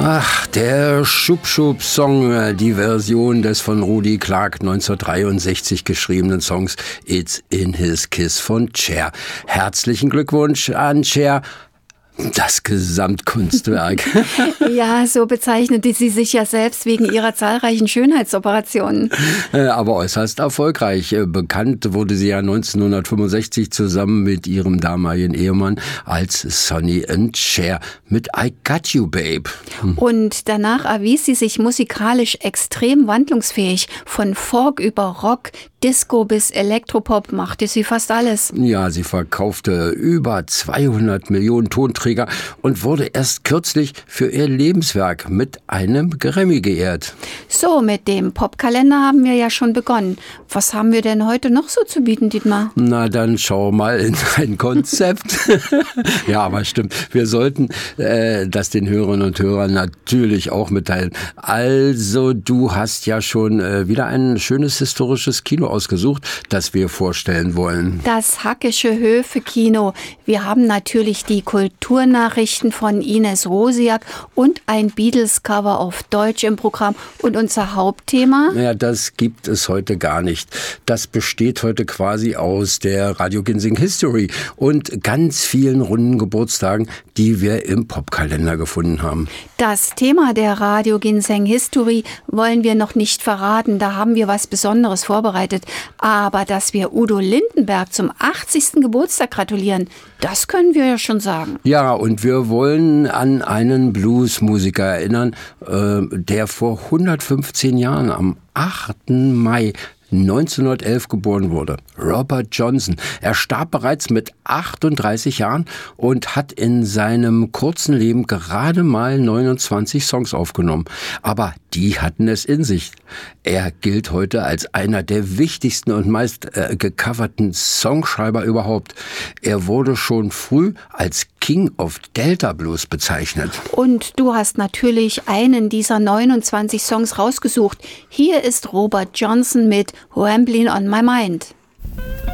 Ach, der Schub-Schub-Song, die Version des von Rudy Clark 1963 geschriebenen Songs It's in His Kiss von Cher. Herzlichen Glückwunsch an Cher. Das Gesamtkunstwerk. Ja, so bezeichnete sie sich ja selbst wegen ihrer zahlreichen Schönheitsoperationen. Aber äußerst erfolgreich. Bekannt wurde sie ja 1965 zusammen mit ihrem damaligen Ehemann als Sonny and Cher mit I Got You, Babe. Und danach erwies sie sich musikalisch extrem wandlungsfähig. Von Folk über Rock, Disco bis Elektropop machte sie fast alles. Ja, sie verkaufte über 200 Millionen Tonträger und wurde erst kürzlich für ihr Lebenswerk mit einem Grammy geehrt. So, mit dem Popkalender haben wir ja schon begonnen. Was haben wir denn heute noch so zu bieten, Dietmar? Na, dann schau mal in ein Konzept. Ja, aber stimmt. Wir sollten das den Hörerinnen und Hörern natürlich auch mitteilen. Also, du hast ja schon wieder ein schönes historisches Kino ausgesucht, das wir vorstellen wollen. Das Hackische Höfe-Kino. Wir haben natürlich die Kulturnachrichten von Ines Rosiak und ein Beatles-Cover auf Deutsch im Programm. Und unser Hauptthema? Ja, das gibt es heute gar nicht. Das besteht heute quasi aus der Radio Ginseng History und ganz vielen runden Geburtstagen, die wir im Popkalender gefunden haben. Das Thema der Radio Ginseng History wollen wir noch nicht verraten. Da haben wir was Besonderes vorbereitet. Aber dass wir Udo Lindenberg zum 80. Geburtstag gratulieren, das können wir ja schon sagen. Ja, und wir wollen an einen Bluesmusiker erinnern, der vor 115 Jahren am 8. Mai 1911 geboren wurde. Robert Johnson. Er starb bereits mit 38 Jahren und hat in seinem kurzen Leben gerade mal 29 Songs aufgenommen. Aber die hatten es in sich. Er gilt heute als einer der wichtigsten und meist gecoverten Songschreiber überhaupt. Er wurde schon früh als King of Delta Blues bezeichnet. Und du hast natürlich einen dieser 29 Songs rausgesucht. Hier ist Robert Johnson mit Ramblin' on My Mind.